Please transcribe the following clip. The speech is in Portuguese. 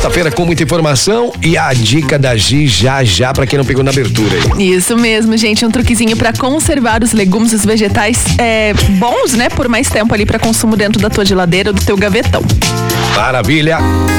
sexta-feira com muita informação e a dica da Gi já pra quem não pegou na abertura aí. Isso mesmo, gente, um truquezinho pra conservar os legumes e os vegetais bons, né, por mais tempo ali pra consumo dentro da tua geladeira ou do teu gavetão. Maravilha!